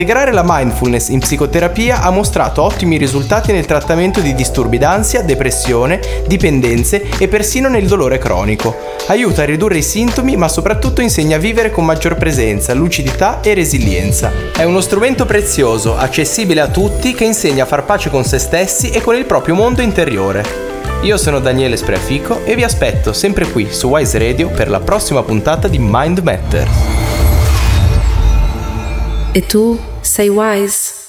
Integrare la mindfulness in psicoterapia ha mostrato ottimi risultati nel trattamento di disturbi d'ansia, depressione, dipendenze e persino nel dolore cronico. Aiuta a ridurre i sintomi, ma soprattutto insegna a vivere con maggior presenza, lucidità e resilienza. È uno strumento prezioso, accessibile a tutti, che insegna a far pace con se stessi e con il proprio mondo interiore. Io sono Daniele Spreafico e vi aspetto sempre qui su Wise Radio per la prossima puntata di Mind Matters. E tu sei wise?